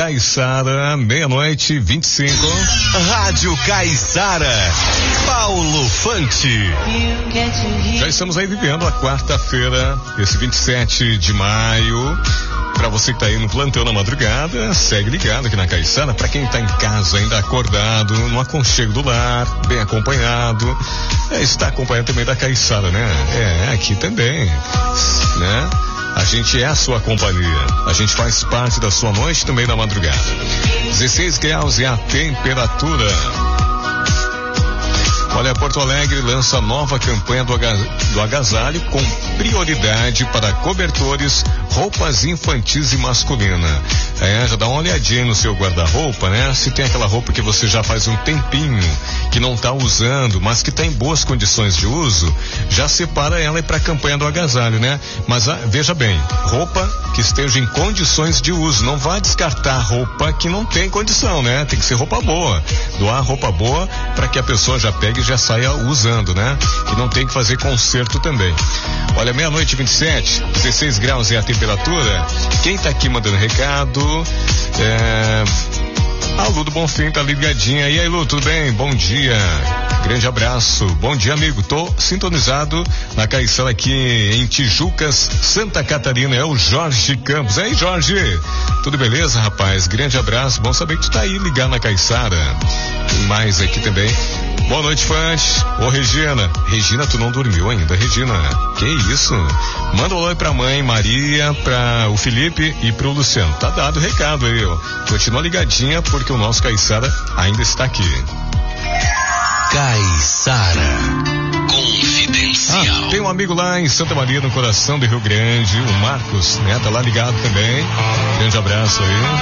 Caiçara, 00:25. Rádio Caiçara, Paulo Fante. Já estamos aí vivendo a quarta-feira, esse 27 de maio. Pra você que tá aí no plantão na madrugada, segue ligado aqui na Caiçara. Pra quem tá em casa ainda acordado, no aconchego do lar, bem acompanhado, está acompanhando também da Caiçara, né? Aqui também, né? A gente é a sua companhia. A gente faz parte da sua noite também da madrugada. 16 graus é a temperatura. Olha, Porto Alegre lança nova campanha do agasalho com prioridade para cobertores, roupas infantis e masculina. Já dá uma olhadinha no seu guarda-roupa, né? Se tem aquela roupa que você já faz um tempinho que não está usando, mas que está em boas condições de uso, já separa ela para a campanha do agasalho, né? Mas veja bem, roupa que esteja em condições de uso. Não vá descartar roupa que não tem condição, né? Tem que ser roupa boa. Doar roupa boa para que a pessoa já pegue e já saia usando, né? Que não tem que fazer conserto também. Olha, 00:27, 16 graus é a temperatura. Quem tá aqui mandando recado? A Lu do Bonfim tá ligadinha. E aí, Lu, tudo bem? Bom dia. Grande abraço. Bom dia, amigo. Tô sintonizado na Caiçara aqui em Tijucas, Santa Catarina. É o Jorge Campos. E aí, Jorge? Tudo beleza, rapaz? Grande abraço. Bom saber que tu tá aí ligado na Caiçara. Tem mais aqui também. Boa noite, fãs. Ô, Regina. Regina, tu não dormiu ainda, Regina? Que isso? Manda um oi pra mãe Maria, pra o Felipe e pro Luciano. Tá dado o recado aí, ó. Continua ligadinha porque o nosso Caiçara ainda está aqui. Caiçara Confidencial. Tem um amigo lá em Santa Maria, no coração do Rio Grande, o Marcos, né? Tá lá ligado também. Grande abraço aí.